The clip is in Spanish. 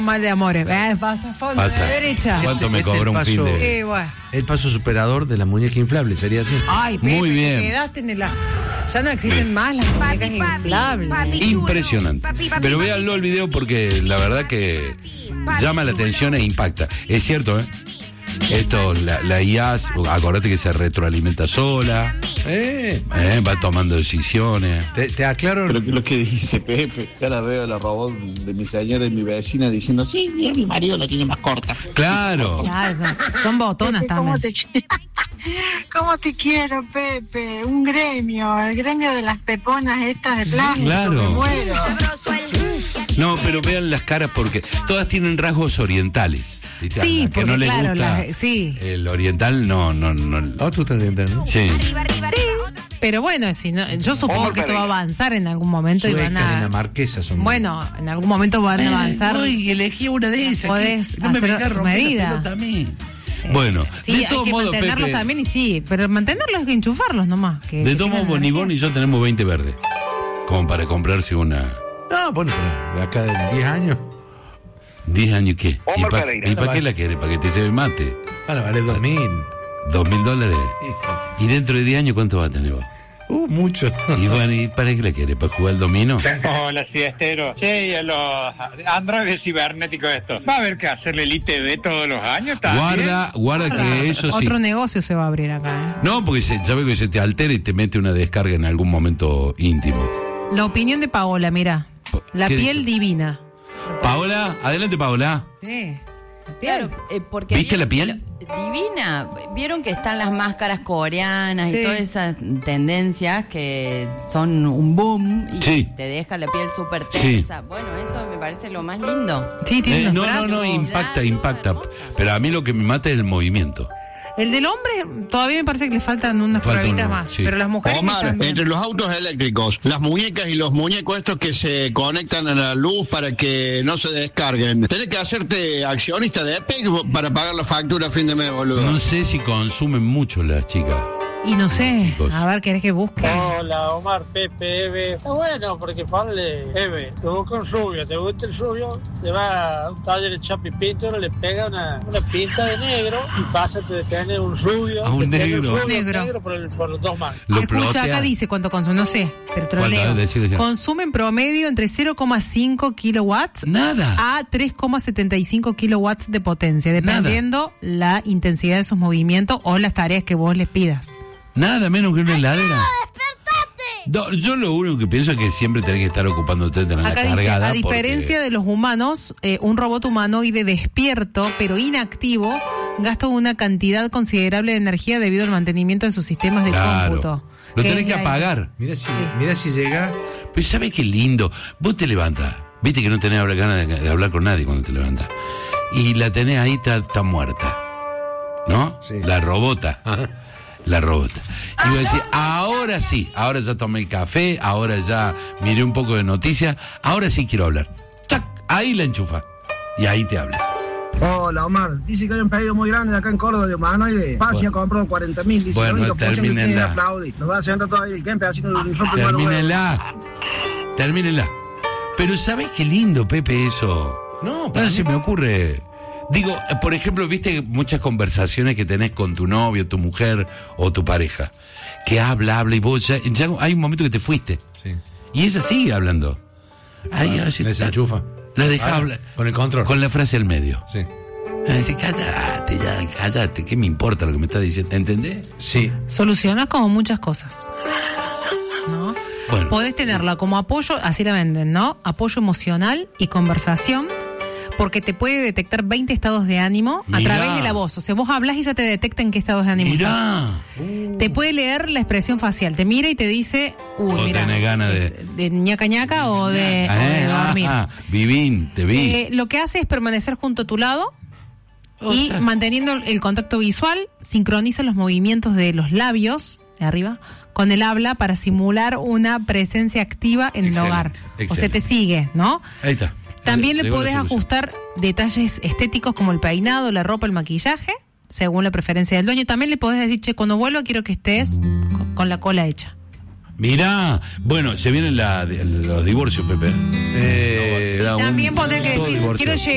Mal de amores. Pasa fondo Pasa. de la derecha. ¿Cuánto me cobró un fin de...? Bueno. El paso superador de la muñeca inflable, sería así. Ay, Pepe, Muy bien. te quedaste en la... Ya no existen más las muñecas inflables. Impresionante. Pero véanlo el video porque la verdad que llama la atención e impacta. Es cierto, ¿eh? Esto, la IA, acordate que se retroalimenta sola, va tomando decisiones. Te aclaro. Pero lo que dice Pepe, ya la veo la robot de mi señora y mi vecina diciendo, sí, mira, mi marido la tiene más corta. Claro. Ya, son botonas también. ¿Cómo te quiero, Pepe? Un gremio, el gremio de las peponas estas de plástico. Claro. Me muero. No, pero vean las caras porque todas tienen rasgos orientales. ¿Viste? Sí, A que porque no le claro, gusta sí. el oriental, no. ¿A tú también, ¿no? Sí. Pero bueno, si no, yo supongo que esto va a avanzar en algún momento y van Suecas, a... dinamarquesas son. Bueno, en algún momento van a avanzar. Y elegí una de esas. Podés No me hacer vengas a tu romper medida. la pelota a mí. Bueno, Sí, de hay todos que modos, mantenerlos Pepe, también y sí, pero mantenerlos es que enchufarlos nomás. de todos modos, Bonibón y yo tenemos 20 verdes. Como para comprarse una... No, bueno, pero de acá de 10 años. 10 años, ¿qué? ¿Y Omar para Pereira. qué la querés? ¿Para que te se mate? Bueno, vale 2.000. $2.000. ¿Y dentro de 10 años cuánto va a tener vos? Mucho. Y bueno, ¿y para qué la querés? ¿Para jugar al dominó? Hola, siestero. Che, y a los androides cibernéticos estos. ¿Va a haber que hacerle el ITV todos los años también? Guarda que eso sí. Otro negocio se va a abrir acá. No, porque ya veo que se te altera y te mete una descarga en algún momento íntimo. La opinión de Paola, mira. La ¿Qué piel dice? divina. Paola, adelante, Paola. Sí. Claro, porque ¿Viste la piel? Divina. Vieron que están las máscaras coreanas Sí. y todas esas tendencias que son un boom y Sí. te deja la piel súper Sí. tensa. Bueno, eso me parece lo más lindo. Sí, tiene los No, brazos. impacta. hermosa. Pero a mí lo que me mata es el movimiento. El del hombre todavía me parece que le faltan unas Falta pruebitas uno, más. sí. Pero las mujeres Omar, están bien. entre los autos eléctricos, las muñecas y los muñecos estos que se conectan a la luz para que no se descarguen, tenés que hacerte accionista de EPEC para pagar la factura a fin de mes, boludo. No sé si consumen mucho las chicas. Y no sé, Chicos. a ver, ¿querés que busque? Hola, Omar, Pepe, Eve. Está bueno porque ponle, Eve, te busca un rubio, te gusta el rubio, se va a un taller de chapipinto, le pega una pinta de negro y pásate de tener un rubio. A un que tenga negro. Negro. por los dos manos. Lo Escucha, plotea. acá dice cuánto consume, no sé, pero te lo ¿Cuánto? leo. Decilo. Consume en promedio entre 0,5 kilowatts Nada. a 3,75 kilowatts de potencia, dependiendo la intensidad de sus movimientos o las tareas que vos les pidas. Nada menos que una heladera. No, yo lo único que pienso es que siempre tenés que estar ocupándote de la Acá dice, cargada. a diferencia de los humanos, un robot humanoide despierto pero inactivo gasta una cantidad considerable de energía debido al mantenimiento de sus sistemas de cómputo. Lo tenés es que la- apagar. Mira si llega. Pues ¿sabes qué lindo? Vos te levantás. Viste que no tenés ganas de hablar con nadie cuando te levantás. Y la tenés ahí, está muerta. ¿No? Sí. La robota. La robota. Y vos decís, ahora sí, ahora ya tomé el café, ahora ya miré un poco de noticias, ahora sí quiero hablar. ¡Tac! Ahí la enchufa. Y ahí te habla. Hola, Omar. Dice que hay un pedido muy grande acá en Córdoba de humanoide. Paz, ya compró 40.000. Dice, Bueno, la única posición que tiene termínenla. es aplaudir. Nos va a sentar todo ahí el Kempe haciendo un roto de Termínela. Pero ¿sabés qué lindo, Pepe, eso? No, No se me ocurre. Digo, por ejemplo, viste muchas conversaciones que tenés con tu novio, tu mujer o tu pareja, que habla y vos ya hay un momento que te fuiste. Sí. Y ella sigue hablando. Ahí así, Me desenchufa. la deja hablar. Con el control. Con la frase al medio. Sí. Dice, cállate, ¿qué me importa lo que me estás diciendo? ¿Entendés? Sí. Solucionás como muchas cosas. ¿No? Bueno. Podés tenerla como apoyo, así la venden, ¿no? Apoyo emocional y conversación, porque te puede detectar 20 estados de ánimo a Mirá. través de la voz. O sea, vos hablas y ya te detecta en qué estados de ánimo estás. Mirá. Te puede leer la expresión facial, te mira y te dice, O mira, tenés ganas de ñaca ñaca o de dormir. Vivín, te vi. Lo que hace es permanecer junto a tu lado y manteniendo el contacto visual, sincroniza los movimientos de los labios, de arriba, con el habla para simular una presencia activa en el hogar. O sea, excelente. te sigue, ¿no? Ahí está. También le Llegó la podés solución. ajustar detalles estéticos como el peinado, la ropa, el maquillaje, según la preferencia del dueño. También le podés decir, che, cuando vuelva quiero que estés con la cola hecha. Mirá, bueno, se vienen los divorcios, Pepe. También podés todo decir, divorcio. quiero llegar